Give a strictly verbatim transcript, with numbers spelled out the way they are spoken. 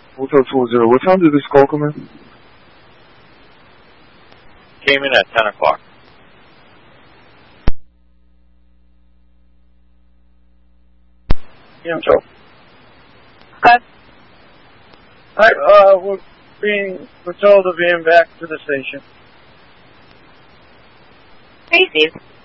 Hotel two zero. What time did this call come in? Came in at ten o'clock. Yeah, Joe. Hi. Hi, uh, we're being, we're told to being back to the station. Hey, Steve.